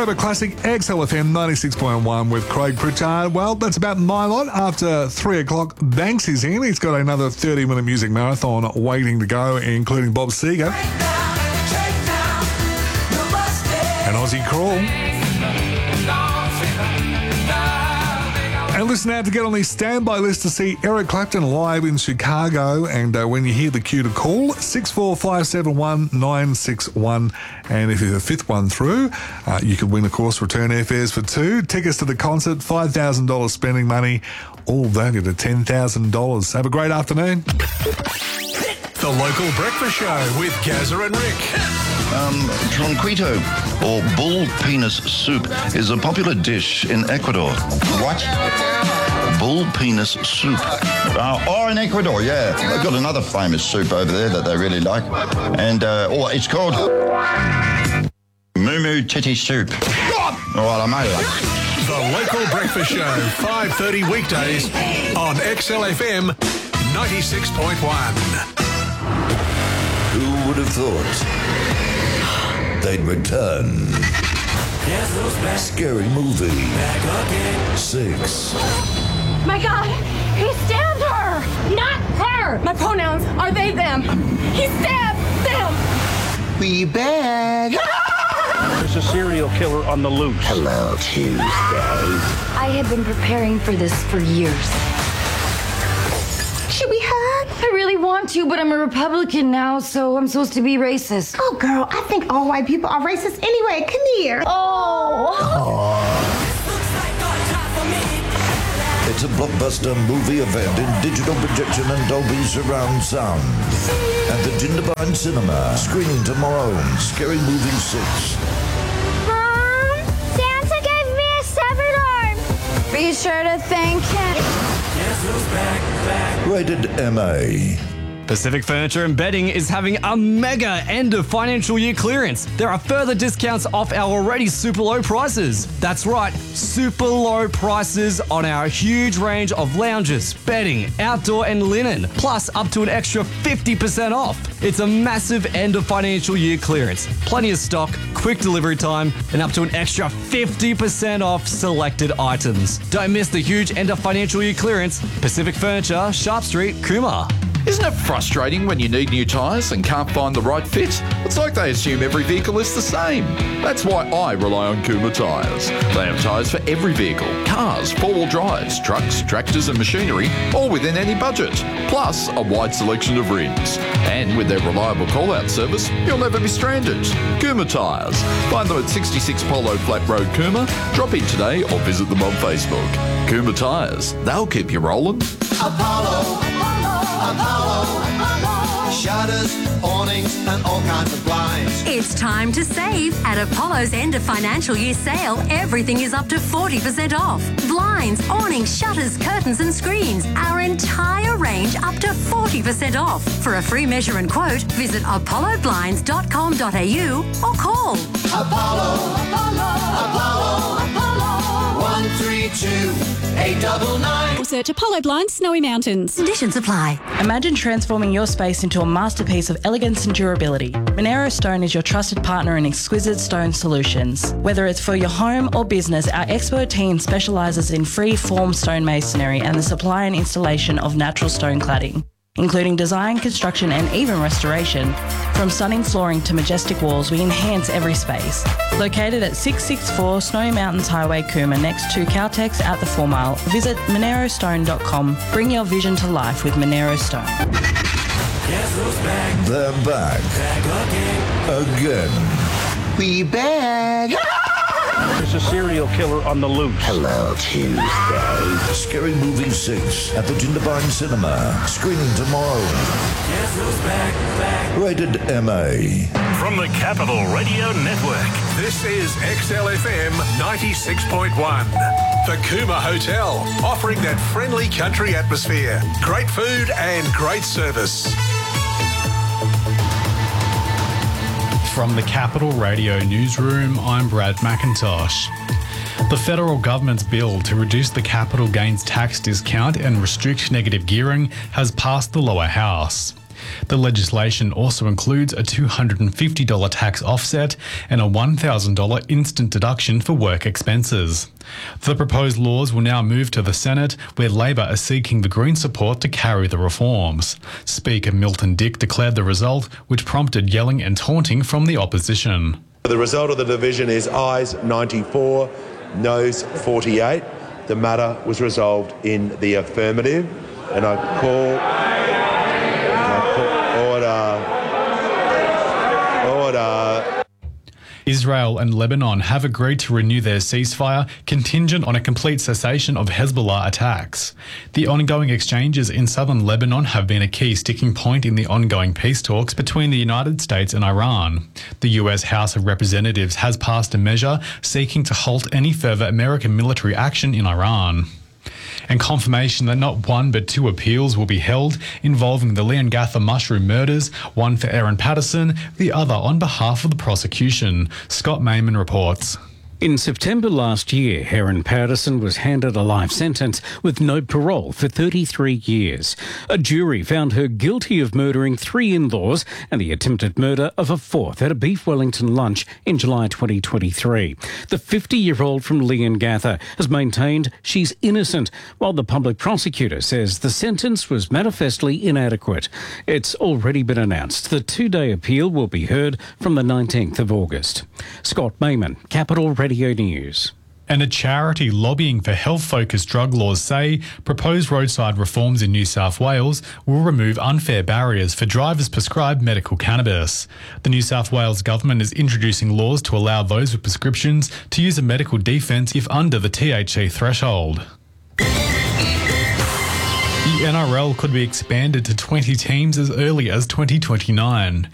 Forever Classic XLFM 96.1 with Craig Pritchard. Well, that's about my lot. After 3 o'clock, Banks is in. He's got another 30-minute music marathon waiting to go, including Bob Seger and Aussie Crawl. And listen out to get on the standby list to see Eric Clapton live in Chicago. And when you hear the cue to call, 64571 961. And if you're the fifth one through, you could win, of course, return airfares for two. Tickets to the concert, $5,000 spending money, all valued at $10,000. Have a great afternoon. The Local Breakfast Show with Gazza and Rick. Tronquito, or bull penis soup, is a popular dish in Ecuador. What? Bull penis soup. Or in Ecuador, yeah. They've got another famous soup over there that they really like. And, it's called Moo Titty Soup. All right, I made it. The Local Breakfast Show, 5:30 weekdays on XLFM 96.1. Who would have thought they'd return? Scary Movie 6. My God, he stabbed her! Not her! My pronouns are they, them. He stabbed them! We back. There's a serial killer on the loose. Hello, Tuesday. I have been preparing for this for years. Should we hug? I really want to, but I'm a Republican now, so I'm supposed to be racist. Oh, girl, I think all white people are racist anyway. Come here. Oh. It's a blockbuster movie event in digital projection and Dolby surround sound. At the Jindabyne Cinema, screening tomorrow, Scary Movie 6. Mom, Santa gave me a severed arm. Be sure to thank him. Rated MA. Pacific Furniture and Bedding is having a mega end of financial year clearance. There are further discounts off our already super low prices. That's right, super low prices on our huge range of lounges, bedding, outdoor and linen, plus up to an extra 50% off. It's a massive end of financial year clearance. Plenty of stock, quick delivery time, and up to an extra 50% off selected items. Don't miss the huge end of financial year clearance. Pacific Furniture, Sharp Street, Cooma. Isn't it frustrating when you need new tyres and can't find the right fit? It's like they assume every vehicle is the same. That's why I rely on Cooma Tyres. They have tyres for every vehicle, cars, four-wheel drives, trucks, tractors and machinery, all within any budget. Plus, a wide selection of rims. And with their reliable call-out service, you'll never be stranded. Cooma Tyres. Find them at 66 Polo Flat Road, Cooma. Drop in today or visit them on Facebook. Cooma Tyres. They'll keep you rolling. Apollo. Shutters, awnings, and all kinds of blinds. It's time to save. At Apollo's end of financial year sale, everything is up to 40% off. Blinds, awnings, shutters, curtains, and screens. Our entire range up to 40% off. For a free measure and quote, visit apolloblinds.com.au or call Apollo 132-899. Or search Apollo Blinds, Snowy Mountains. Conditions apply. Imagine transforming your space into a masterpiece of elegance and durability. Monero Stone is your trusted partner in exquisite stone solutions. Whether it's for your home or business, our expert team specialises in free-form stonemasonry and the supply and installation of natural stone cladding, including design, construction and even restoration. From stunning flooring to majestic walls, we enhance every space. Located at 664 Snowy Mountains Highway, Cooma, next to Caltex at the 4 Mile, visit monerostone.com. Bring your vision to life with Monero Stone. They're back. Again. We back. There's a serial killer on the loose. Hello, Tuesday. Scary Movie 6 at the Jindabyne Cinema. Screening tomorrow. Rated MA. From the Capital Radio Network, this is XLFM 96.1. The Cooma Hotel, offering that friendly country atmosphere, great food and great service. From the Capital Radio Newsroom, I'm Brad McIntosh. The federal government's bill to reduce the capital gains tax discount and restrict negative gearing has passed the lower house. The legislation also includes a $250 tax offset and a $1,000 instant deduction for work expenses. The proposed laws will now move to the Senate, where Labor are seeking the Green support to carry the reforms. Speaker Milton Dick declared the result, which prompted yelling and taunting from the opposition. The result of the division is ayes 94, noes 48. The matter was resolved in the affirmative, and I call order. Israel and Lebanon have agreed to renew their ceasefire contingent on a complete cessation of Hezbollah attacks. The ongoing exchanges in southern Lebanon have been a key sticking point in the ongoing peace talks between the United States and Iran. The US House of Representatives has passed a measure seeking to halt any further American military action in Iran. And confirmation that not one but two appeals will be held involving the Leongatha mushroom murders, one for Aaron Patterson, the other on behalf of the prosecution. Scott Mayman reports. In September last year, Aaron Patterson was handed a life sentence with no parole for 33 years. A jury found her guilty of murdering 3 in-laws and the attempted murder of a 4th at a Beef Wellington lunch in July 2023. The 50-year-old from Leongatha has maintained she's innocent, while the public prosecutor says the sentence was manifestly inadequate. It's already been announced the 2-day appeal will be heard from the 19th of August. Scott Mayman, Capital Radio News. And a charity lobbying for health-focused drug laws say proposed roadside reforms in New South Wales will remove unfair barriers for drivers prescribed medical cannabis. The New South Wales government is introducing laws to allow those with prescriptions to use a medical defence if under the THC threshold. The NRL could be expanded to 20 teams as early as 2029.